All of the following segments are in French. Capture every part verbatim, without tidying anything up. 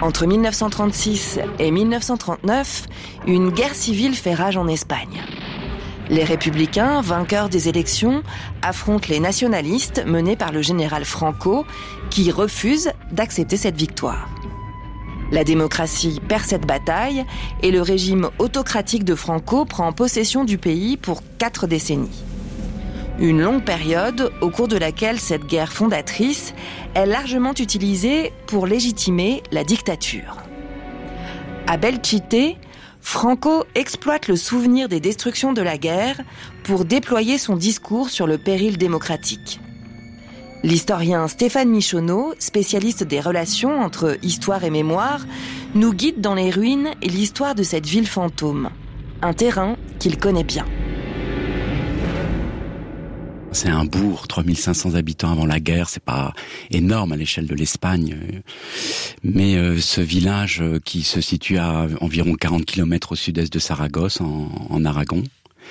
Entre mille neuf cent trente-six et mille neuf cent trente-neuf, une guerre civile fait rage en Espagne. Les républicains, vainqueurs des élections, affrontent les nationalistes menés par le général Franco, qui refuse d'accepter cette victoire. La démocratie perd cette bataille et le régime autocratique de Franco prend possession du pays pour quatre décennies. Une longue période au cours de laquelle cette guerre fondatrice est largement utilisée pour légitimer la dictature. À Belchite, Franco exploite le souvenir des destructions de la guerre pour déployer son discours sur le péril démocratique. L'historien Stéphane Michonneau, spécialiste des relations entre histoire et mémoire, nous guide dans les ruines et l'histoire de cette ville fantôme, un terrain qu'il connaît bien. C'est un bourg, trois mille cinq cents habitants avant la guerre, c'est pas énorme à l'échelle de l'Espagne. Mais euh, ce village euh, qui se situe à environ quarante kilomètres au sud-est de Saragosse, en, en Aragon,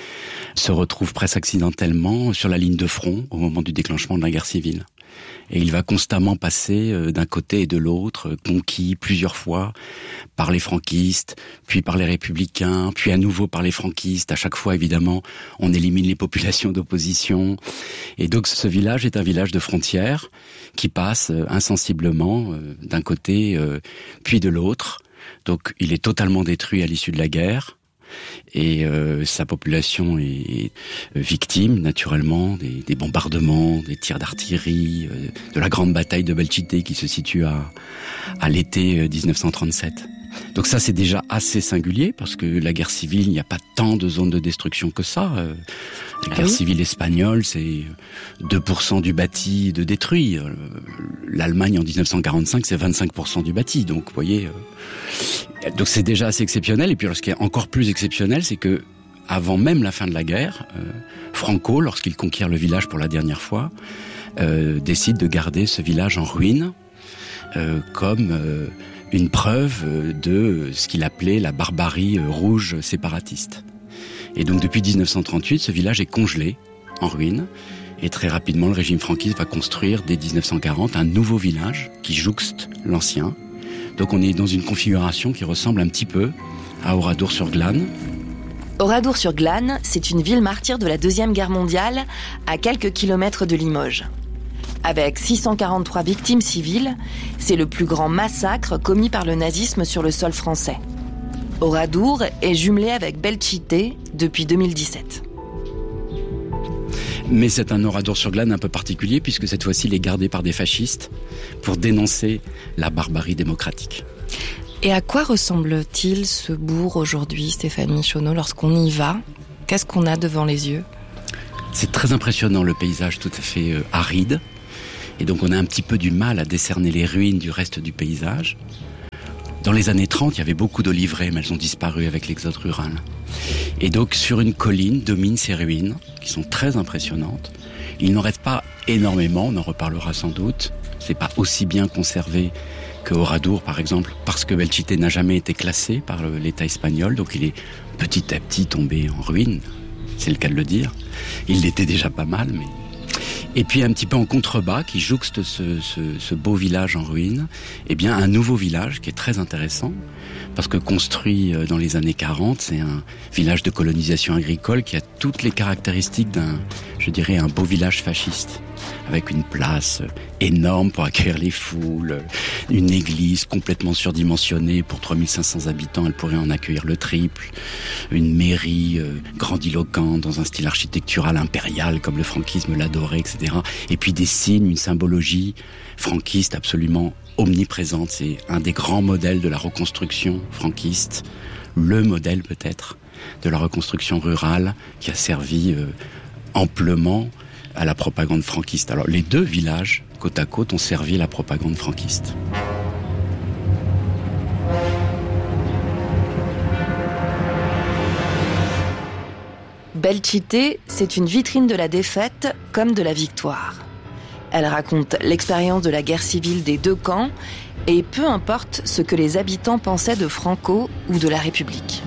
se retrouve presque accidentellement sur la ligne de front au moment du déclenchement de la guerre civile. Et il va constamment passer euh, d'un côté et de l'autre, conquis plusieurs fois par les franquistes, puis par les républicains, puis à nouveau par les franquistes. À chaque fois, évidemment, on élimine les populations d'opposition. Et donc, ce village est un village de frontières qui passe euh, insensiblement euh, d'un côté euh, puis de l'autre. Donc, il est totalement détruit à l'issue de la guerre. Et euh, sa population est victime, naturellement, des, des bombardements, des tirs d'artillerie, euh, de la grande bataille de Belchite qui se situe à, à l'été dix-neuf cent trente-sept. Donc ça, c'est déjà assez singulier, parce que la guerre civile, il n'y a pas tant de zones de destruction que ça. Euh, la guerre ah oui. civile espagnole, c'est deux pour cent du bâti de détruit. L'Allemagne, en dix-neuf cent quarante-cinq, c'est vingt-cinq pour cent du bâti. Donc, vous voyez... Euh, donc c'est déjà assez exceptionnel. Et puis, alors, ce qui est encore plus exceptionnel, c'est que avant même la fin de la guerre, euh, Franco, lorsqu'il conquiert le village pour la dernière fois, euh, décide de garder ce village en ruine, euh, comme... Euh, une preuve de ce qu'il appelait la barbarie rouge séparatiste. Et donc depuis dix-neuf cent trente-huit, ce village est congelé, en ruine, et très rapidement le régime franquiste va construire dès dix-neuf cent quarante un nouveau village qui jouxte l'ancien. Donc on est dans une configuration qui ressemble un petit peu à Oradour-sur-Glane. Oradour-sur-Glane, c'est une ville martyre de la Deuxième Guerre mondiale, à quelques kilomètres de Limoges. Avec six cent quarante-trois victimes civiles, c'est le plus grand massacre commis par le nazisme sur le sol français. Oradour est jumelé avec Belchite depuis deux mille dix-sept. Mais c'est un Oradour-sur-Glane un peu particulier, puisque cette fois-ci, il est gardé par des fascistes pour dénoncer la barbarie démocratique. Et à quoi ressemble-t-il ce bourg aujourd'hui, Stéphane Michonneau, lorsqu'on y va? Qu'est-ce qu'on a devant les yeux? C'est très impressionnant, le paysage tout à fait euh, aride. Et donc on a un petit peu du mal à décerner les ruines du reste du paysage. Dans les années trente, il y avait beaucoup d'oliveraies, mais elles ont disparu avec l'exode rural. Et donc sur une colline dominent ces ruines, qui sont très impressionnantes. Il n'en reste pas énormément, on en reparlera sans doute. C'est pas aussi bien conservé que Oradour, par exemple, parce que Belchite n'a jamais été classé par l'État espagnol, donc il est petit à petit tombé en ruine, c'est le cas de le dire. Il l'était déjà pas mal, mais... Et puis un petit peu en contrebas, qui jouxte ce, ce, ce beau village en ruine, eh bien un nouveau village qui est très intéressant, parce que construit dans les années quarante, c'est un village de colonisation agricole qui a toutes les caractéristiques d'un, je dirais, un beau village fasciste, avec une place énorme pour accueillir les foules, une église complètement surdimensionnée pour trois mille cinq cents habitants, elle pourrait en accueillir le triple, une mairie euh, grandiloquente dans un style architectural impérial comme le franquisme l'adorait, et cetera. Et puis des signes, une symbologie franquiste absolument omniprésente. C'est un des grands modèles de la reconstruction franquiste, le modèle peut-être de la reconstruction rurale qui a servi euh, amplement à la propagande franquiste. Alors les deux villages, côte à côte, ont servi la propagande franquiste. Belchite, c'est une vitrine de la défaite comme de la victoire. Elle raconte l'expérience de la guerre civile des deux camps et peu importe ce que les habitants pensaient de Franco ou de la République.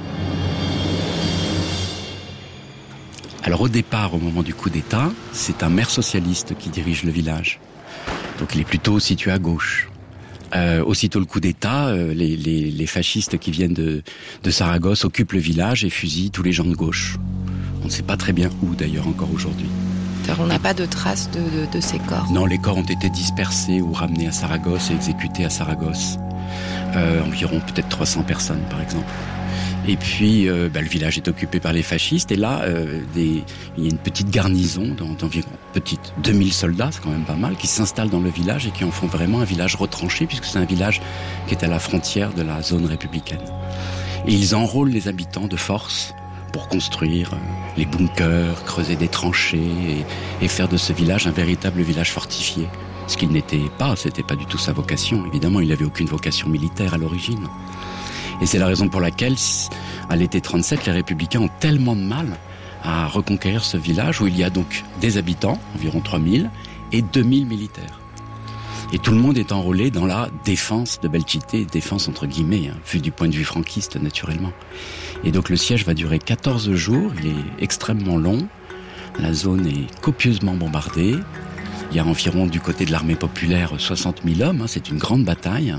Alors au départ, au moment du coup d'État, c'est un maire socialiste qui dirige le village. Donc il est plutôt situé à gauche. Euh, aussitôt le coup d'État, euh, les, les, les fascistes qui viennent de, de Saragosse occupent le village et fusillent tous les gens de gauche. On ne sait pas très bien où d'ailleurs encore aujourd'hui. On n'a pas de traces de, de, de ces corps. Non, les corps ont été dispersés ou ramenés à Saragosse et exécutés à Saragosse. Euh, environ peut-être trois cents personnes par exemple. Et puis euh, bah, le village est occupé par les fascistes et là euh, des, il y a une petite garnison d'environ petite deux mille soldats, c'est quand même pas mal, qui s'installent dans le village et qui en font vraiment un village retranché puisque c'est un village qui est à la frontière de la zone républicaine. Et ils enrôlent les habitants de force pour construire les bunkers, creuser des tranchées et, et faire de ce village un véritable village fortifié. Ce qu'il n'était pas, c'était pas du tout sa vocation. Évidemment, il n'avait aucune vocation militaire à l'origine. Et c'est la raison pour laquelle, à l'été trente-sept, les Républicains ont tellement de mal à reconquérir ce village où il y a donc des habitants, environ trois mille, et deux mille militaires. Et tout le monde est enrôlé dans la défense de Belchite, défense entre guillemets, hein, vu du point de vue franquiste naturellement. Et donc le siège va durer quatorze jours, il est extrêmement long, la zone est copieusement bombardée, il y a environ du côté de l'armée populaire soixante mille hommes, hein, c'est une grande bataille,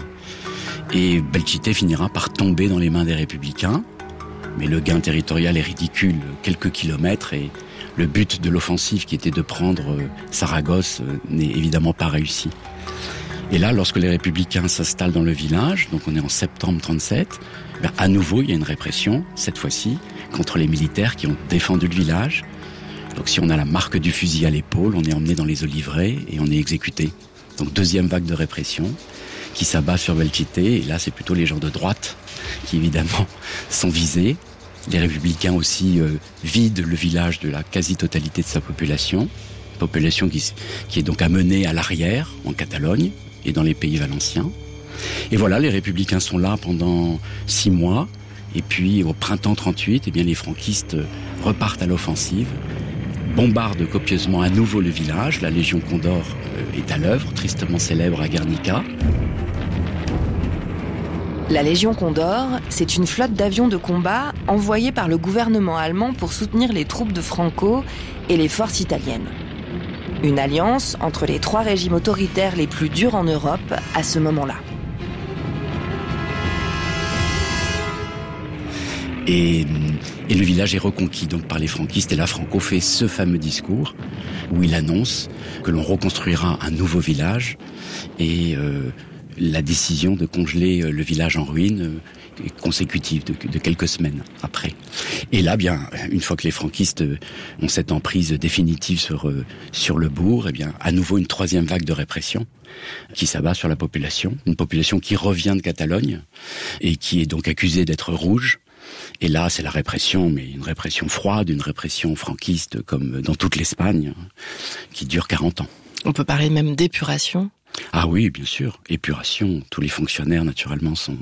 et Belchite finira par tomber dans les mains des Républicains, mais le gain territorial est ridicule, quelques kilomètres, et le but de l'offensive qui était de prendre Saragosse n'est évidemment pas réussi. Et là, lorsque les Républicains s'installent dans le village, donc on est en septembre trente-sept, ben à nouveau il y a une répression, cette fois-ci, contre les militaires qui ont défendu le village. Donc si on a la marque du fusil à l'épaule, on est emmené dans les oliveraies et on est exécuté. Donc deuxième vague de répression qui s'abat sur Belchite, et là c'est plutôt les gens de droite qui évidemment sont visés. Les Républicains aussi euh, vident le village de la quasi-totalité de sa population, population qui, qui est donc amenée à l'arrière, en Catalogne et dans les pays valenciens. Et voilà, les Républicains sont là pendant six mois, et puis au printemps trente-huit, eh bien, les franquistes repartent à l'offensive, bombardent copieusement à nouveau le village, la Légion Condor euh, est à l'œuvre, tristement célèbre à Guernica. La Légion Condor, c'est une flotte d'avions de combat envoyée par le gouvernement allemand pour soutenir les troupes de Franco et les forces italiennes. Une alliance entre les trois régimes autoritaires les plus durs en Europe à ce moment-là. Et, et le village est reconquis donc par les franquistes, et là Franco fait ce fameux discours où il annonce que l'on reconstruira un nouveau village, et euh, la décision de congeler le village en ruine est consécutive de, de quelques semaines après. Et là, bien, une fois que les franquistes ont cette emprise définitive sur sur le bourg, eh bien, à nouveau une troisième vague de répression qui s'abat sur la population, une population qui revient de Catalogne et qui est donc accusée d'être rouge. Et là, c'est la répression, mais une répression froide, une répression franquiste comme dans toute l'Espagne, qui dure quarante ans. On peut parler même d'épuration. Ah oui, bien sûr. Épuration. Tous les fonctionnaires, naturellement, sont